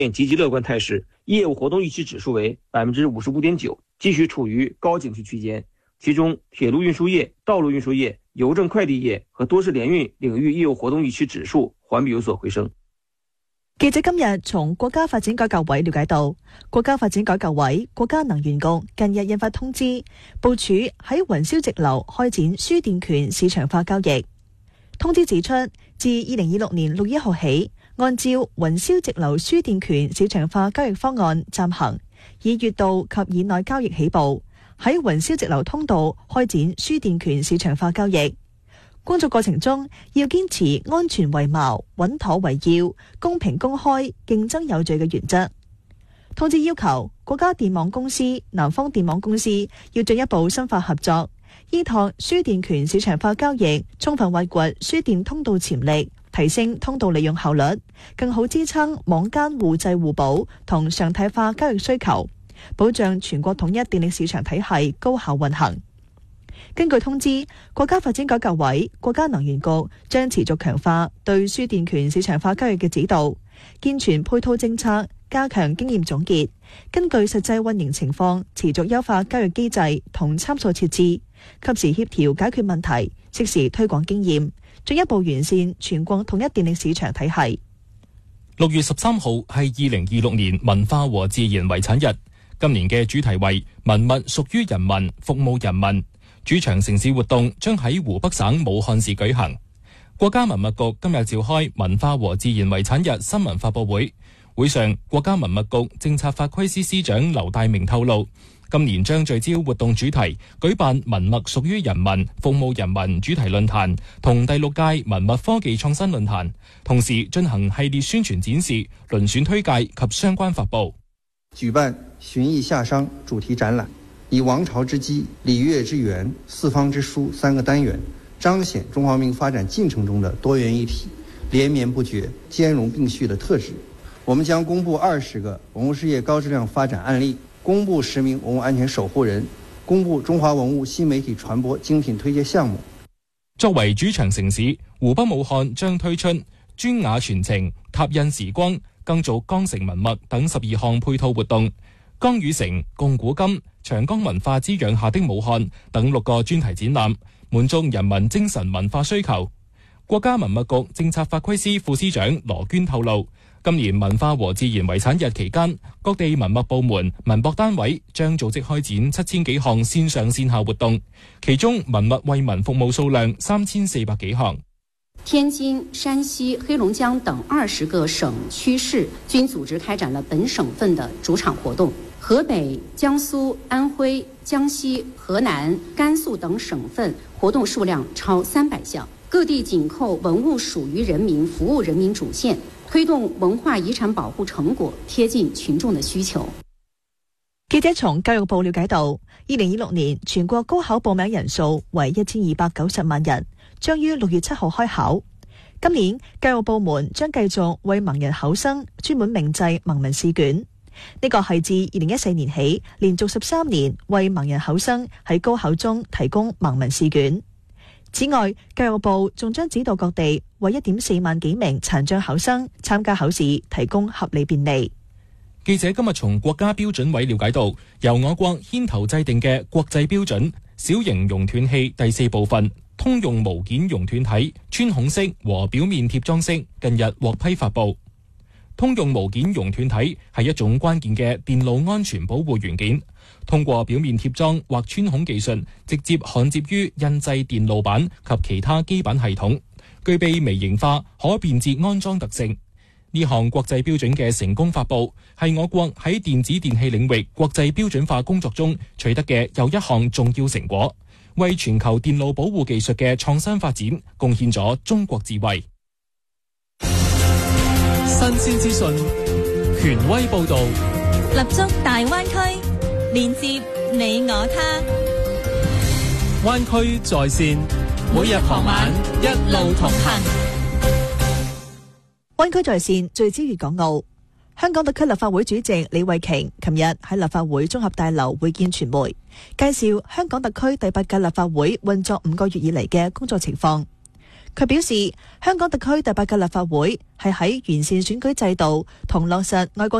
积极乐观态势，业务活动预期指数为 55.9%， 继续处于高景气区间。其中，铁路运輸業、道路運輸業、郵政快遞業和多式聯運領域業務活動預期指數環比有所回升。 記者今日從國家發展改革委了解到，國家發展改革委、國家能源局近日印發通知，部署喺雲霄直流開展輸電權市場化交易。通知指出，自2026年6月1號起，按照雲霄直流輸電權市場化交易方案暫行，以月度及以內交易起步，喺雲霄直流通道開展輸電權市場化交易。工作過程中要堅持安全為矛、穩妥為要、公平公開、競爭有序嘅原則。通知要求國家電網公司、南方電網公司要進一步深化合作，依託輸電權市場化交易，充分挖掘輸電通道潛力，提升通道利用效率，更好支撐網間互濟互補同常態化交易需求，保障全國統一電力市場體系高效運行。根據通知，國家發展改革委、國家能源局將持續強化對輸電權市場化交易嘅指導，健全配套政策，加強經驗總結，根據實際運營情況持續優化交易機制同參數設置，及時協調解決問題，適時推廣經驗，進一步完善全國統一電力市場體系。 6月13號係2026年文化和自然遺產日，今年嘅主題為文物屬於人民，服務人民。主場城市活動將喺湖北省武漢市舉行。國家文物局今日召開文化和自然遺產日新聞發佈會，會上國家文物局政策法規司司長劉大明透露，今年將聚焦活動主題，舉辦文物屬於人民、服務人民主題論壇同第6屆文物科技創新論壇，同時進行系列宣傳展示、遴選推介及相關發佈。 舉辦尋藝夏商主題展覽，以王朝之基、禮樂之源、四方之書3個單元，彰顯中華文明發展進程中的多元一體、連綿不絕、兼容並蓄的特質。我們將公布20個文物事業高質量發展案例，公布10名文物安全守護人，公布中華文物新媒體傳播精品推介項目。 作為主場城市，湖北武漢將推出專雅傳情、拓印時光、更造江城文物等12項配套活動。江與城、共古今、長江文化滋養下的武漢等6個專題展覽，滿足人民精神文化需求。國家文物局政策法規司副司長羅娟透露，今年文化和自然遺產日期間，各地文物部門、文博單位將組織開展7000幾項線上線下活動，其中文物為民服務數量3400幾項。 天津、山西、黑龍江等20個省區市均組織開展了本省份的主場活動。河北、江蘇、安徽、江西、河南、甘肅等省份活動數量超300項，各地緊扣文物屬於人民、服務人民主線，推動文化遺產保護成果貼近群眾的需求。 記者從教育部了解到，2026年全國高考報名人數為1290萬人，將於6月7號開考。今年教育部門將繼續為盲人考生專門銘製盲文試卷。呢個係自2014年起連續13年為盲人考生喺高考中提供盲文試卷。此外，教育部仲將指導各地為1.4萬幾名殘障考生參加考試提供合理便利。 記者今日從國家標準委了解到，由我國牽頭制定嘅國際標準小型熔斷器第4部分通用無件熔斷體穿孔式和表面貼裝式近日獲批發布。通用無件熔斷體係一種關鍵嘅電路安全保護元件，通過表面貼裝或穿孔技術，直接焊接於印製電路板及其他基板系統，具備微型化、可便捷安裝特性。呢項國際標準嘅成功發布，係我國喺電子電器領域國際標準化工作中取得嘅又一項重要成果，為全球電路保護技術嘅創新發展貢獻咗中國智慧。 新鮮資訊，權威報導， 立足大灣區，連接你我他。 灣區在線，每日傍晚一路同行。 灣區在線聚焦粵港澳。香港特區立法會主席李慧瓊琴日喺立法會綜合大樓會見傳媒，介紹香港特區第8屆立法會運作5個月以嚟嘅工作情況。 佢表示，香港特區第8屆立法會係喺完善選舉制度同落實愛國